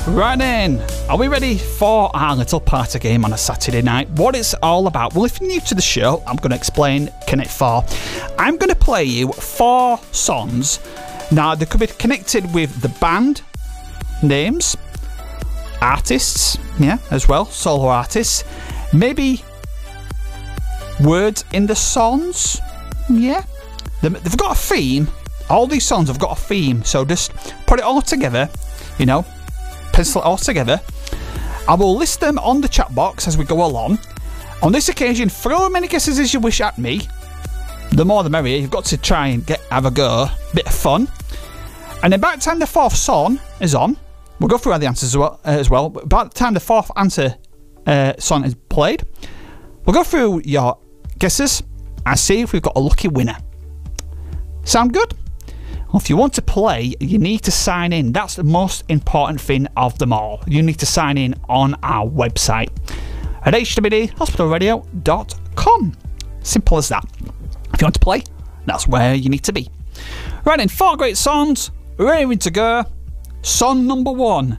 Right in. Are we ready for our little party game on a Saturday night? What it's all about? Well, if you're new to the show, I'm going to explain Connect 4. I'm going to play you 4 songs. Now, they could be connected with the band names, artists, yeah, as well, solo artists. Maybe words in the songs, yeah. They've got a theme. All these songs have got a theme, so just put it all together, you know, pencil it all together. I will list them on the chat box as we go along. On this occasion, throw as many guesses as you wish at me. The more the merrier. You've got to try and have a go. Bit of fun. And then by the time the 4th song is on, we'll go through all the answers as well. But by the time the 4th answer song is played, we'll go through your guesses and see if we've got a lucky winner. Sound good? Well, if you want to play, you need to sign in. That's the most important thing of them all. You need to sign in on our website at hwdhospitalradio.com. Simple as that. If you want to play, that's where you need to be. Right then, 4 great songs, ready to go. Song number 1.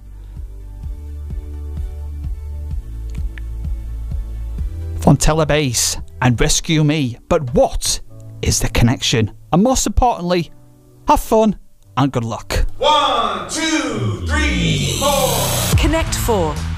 Fontella Bass and Rescue Me. But what is the connection? And most importantly, have fun and good luck. 1, 2, 3, 4. Connect 4.